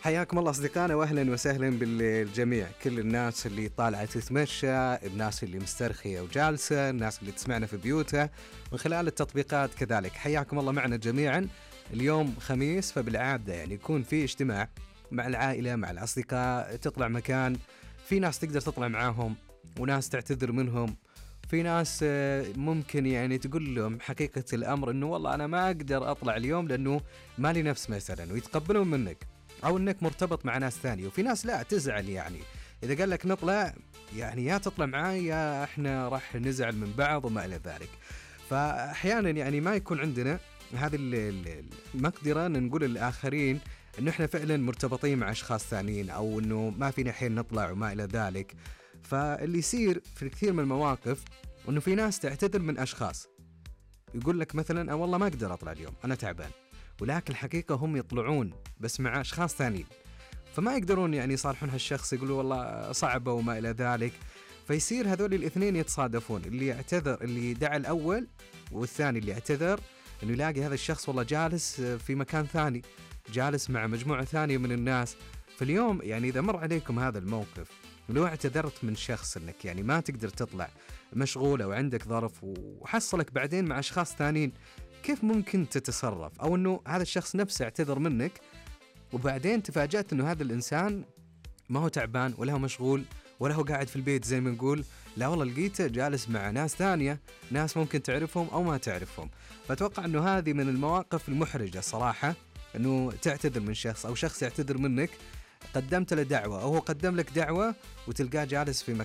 حياكم الله أصدقائنا وأهلا وسهلا بالجميع، كل الناس اللي طالعة تتمشى، الناس اللي مسترخية وجالسة، الناس اللي تسمعنا في بيوتها من خلال التطبيقات كذلك. حياكم الله معنا جميعا. اليوم خميس، فبالعادة يعني يكون في اجتماع مع العائلة مع الأصدقاء، تطلع مكان، في ناس تقدر تطلع معاهم وناس تعتذر منهم، في ناس ممكن يعني تقول لهم حقيقة الأمر أنه والله أنا ما أقدر أطلع اليوم لأنه مالي نفس مثلا، ويتقبلون منك أو أنك مرتبط مع ناس ثانية. وفي ناس لا تزعل، يعني إذا قال لك نطلع يعني يا تطلع معاي يا إحنا راح نزعل من بعض وما إلى ذلك. فأحيانا يعني ما يكون عندنا هذه المقدرة أن نقول للآخرين أنه إحنا فعلا مرتبطين مع أشخاص ثانيين، أو أنه ما فينا حين نطلع وما إلى ذلك. فاللي يصير في كثير من المواقف أنه في ناس تعتذر من أشخاص، يقول لك مثلا والله ما أقدر أطلع اليوم أنا تعبان، ولكن الحقيقة هم يطلعون بس مع أشخاص ثانيين، فما يقدرون يعني يصالحون هالشخص، يقولوا والله صعبة وما إلى ذلك. فيصير هذول الاثنين يتصادفون، اللي يعتذر اللي دعا الأول والثاني اللي اعتذر، إنه يلاقي هذا الشخص والله جالس في مكان ثاني، جالس مع مجموعة ثانية من الناس. فاليوم يعني إذا مر عليكم هذا الموقف، لو اعتذرت من شخص إنك يعني ما تقدر تطلع، مشغول أو عندك ظرف، وحصلك بعدين مع أشخاص ثانيين، كيف ممكن تتصرف؟ أو أنه هذا الشخص نفسه اعتذر منك وبعدين تفاجأت أنه هذا الإنسان ما هو تعبان ولا هو مشغول ولا هو قاعد في البيت زي ما نقول، لا والله لقيته جالس مع ناس ثانية، ناس ممكن تعرفهم أو ما تعرفهم. فأتوقع أنه هذه من المواقف المحرجة صراحة، أنه تعتذر من شخص أو شخص يعتذر منك، قدمت له دعوة أو هو قدم لك دعوة وتلقاه جالس في